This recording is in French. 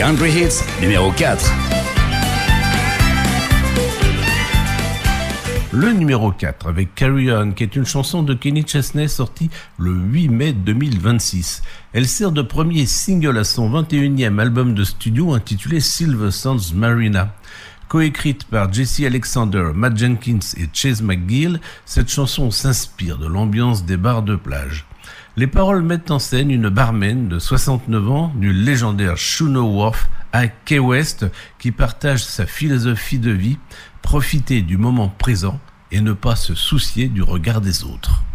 Country Hits numéro 4. Le numéro 4 avec Carry On, qui est une chanson de Kenny Chesney sortie le 8 mai 2026. Elle sert de premier single à son 21e album de studio intitulé Silver Sands Marina. Coécrite par Jesse Alexander, Matt Jenkins et Chase McGill, cette chanson s'inspire de l'ambiance des bars de plage. Les paroles mettent en scène une barman de 69 ans du légendaire Shoono Wharf à Key West qui partage sa philosophie de vie, profiter du moment présent et ne pas se soucier du regard des autres.